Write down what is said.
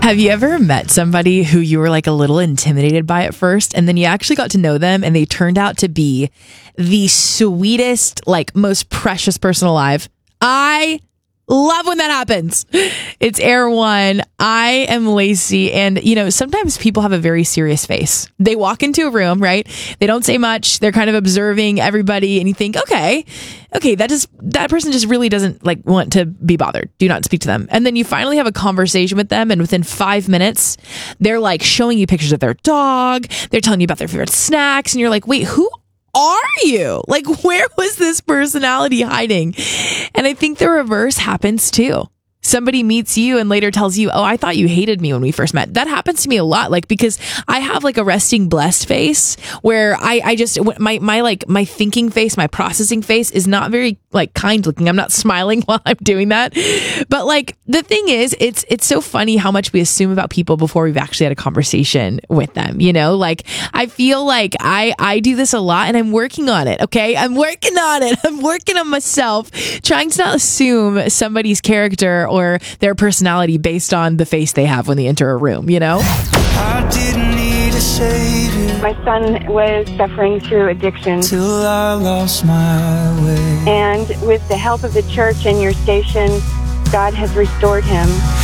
Have you ever met somebody who you were like a little intimidated by at first, and then you actually got to know them and they turned out to be the sweetest, like most precious person alive? I love when that happens. It's Air One. I am Lacey. And, sometimes people have a very serious face. They walk into a room, right? They don't say much. They're kind of observing everybody. And you think, okay, that person just really doesn't like want to be bothered. Do not speak to them. And then you finally have a conversation with them. And within 5 minutes, they're like showing you pictures of their dog. They're telling you about their favorite snacks. And you're like, wait, who are you? Like, where was this personality hiding? And I think the reverse happens too. Somebody meets you and later tells you, oh, I thought you hated me when we first met. That happens to me a lot. Like, because I have like a resting blessed face where I just, my thinking face, my processing face is not very like kind looking. I'm not smiling while I'm doing that. But like, the thing is, it's so funny how much we assume about people before we've actually had a conversation with them. Like I feel like I do this a lot and I'm working on it. Okay. I'm working on it. I'm working on myself, trying to not assume somebody's character or their personality based on the face they have when they enter a room, I didn't need a savior. My son was suffering through addiction. Till I lost my way. And with the help of the church and your station, God has restored him.